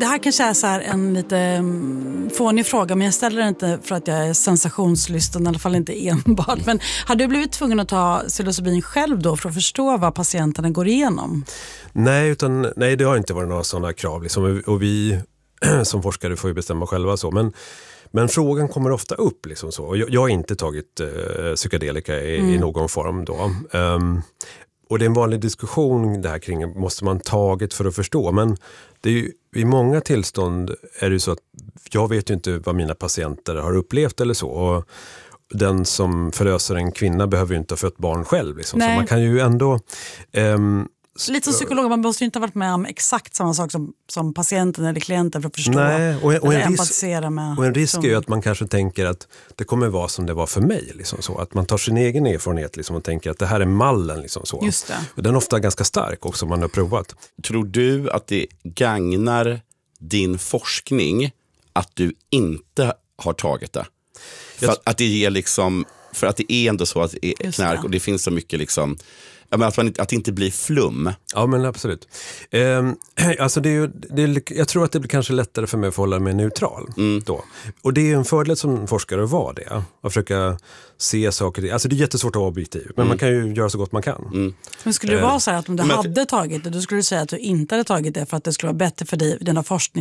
Det här kanske är så här en lite fånig fråga, men jag ställer det inte för att jag är sensationslysten, i alla fall inte enbart. Men har du blivit tvungen att ta psilocybin själv då för att förstå vad patienterna går igenom? Nej, det har inte varit några sådana krav. Liksom, och vi som forskare får ju bestämma själva så. Men frågan kommer ofta upp. Liksom så. Och jag har inte tagit psykedelika i någon form då. Och det är en vanlig diskussion det här kring, måste man tagit för att förstå? Men det är ju, i många tillstånd är det ju så att jag vet ju inte vad mina patienter har upplevt eller så. Och den som förlöser en kvinna behöver ju inte ha fött barn själv. Liksom. Så man kan ju ändå... Lite som psykolog, man måste ju inte ha varit med om exakt samma sak som patienten eller klienten för att förstå. Nej, och empatisera med. Och en risk är ju att man kanske tänker att det kommer vara som det var för mig. Liksom så. Att man tar sin egen erfarenhet liksom, och tänker att det här är mallen. Liksom så. Just det. Och den är ofta ganska stark också, man har provat. Tror du att det gagnar din forskning att du inte har tagit det? För att det ger liksom, för att det är ändå så att det är knark och det finns så mycket liksom... Att det inte blir flum. Ja, men absolut. Alltså jag tror att det blir kanske lättare för mig att förhålla mig neutral då. Och det är en fördel som forskare att vara det. Att försöka se saker. Alltså det är jättesvårt att vara objektiv. Men man kan ju göra så gott man kan. Men skulle det vara så här att om du hade tagit det, då skulle du säga att du inte hade tagit det för att det skulle vara bättre för dig, dina forskning